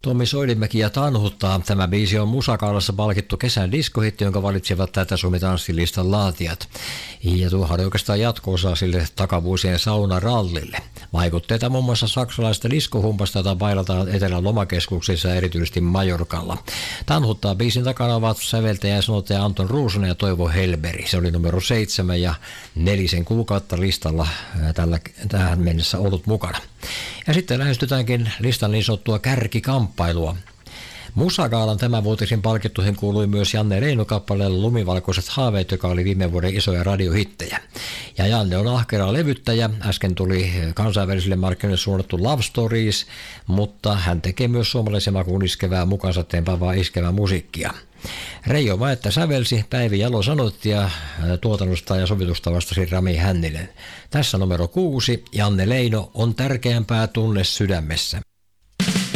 Tommi Soilinmäki ja Tanhuttaa. Tämä biisi on Musakaalassa palkittu kesän diskohitti, jonka valitsivat tätä Suomi-tanssilistan laatijat. Ja tuohan oikeastaan jatko-osa sille takavuosien saunarallille. Vaikutteita muun muassa saksalaista diskohumpasta, jota bailataan etelän lomakeskuksissa, erityisesti Majorkalla. Tanhuttaa biisin takana ovat säveltäjä ja sanottaja Anton Ruusunen ja Toivo Helberi. Se oli numero 7 ja 4 kuukautta listalla tähän mennessä ollut mukana. Ja sitten lähestytäänkin listan niin sanottua kärkikamppailua. Musagaalan tämänvuotisiin palkittuihin kuului myös Janne Leino kappaleella Lumivalkoiset haaveet, joka oli viime vuoden isoja radiohittejä. Ja Janne on ahkera levyttäjä. Äsken tuli kansainvälisille markkinoille suunnattu Love Stories, mutta hän tekee myös suomalaisen makuun iskevää mukansa tempaavaa iskevää musiikkia. Reijo Maetta sävelsi, Päivi Jalo sanotti ja tuotannosta ja sovitusta vastasi Rami Hänninen. Tässä numero 6, Janne Leino, On tärkeämpää tunne sydämessä.